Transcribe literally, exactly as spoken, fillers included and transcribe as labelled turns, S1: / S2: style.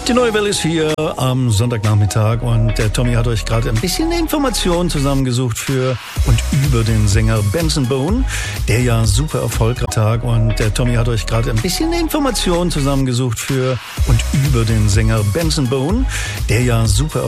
S1: Die neue Welle ist hier am Sonntagnachmittag und der Tommy hat euch gerade ein bisschen Informationen zusammengesucht für und über den Sänger Benson Boone, der ja super erfolgreich Tag und der Tommy hat euch gerade ein bisschen Informationen zusammengesucht für und über den Sänger Benson Boone, der ja super